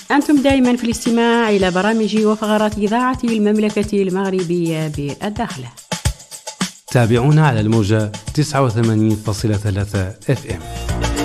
أنتم دائما في الاستماع إلى برامج وفقرات إذاعة المملكة المغربية بالداخل. تابعونا على الموجة 89.3 FM.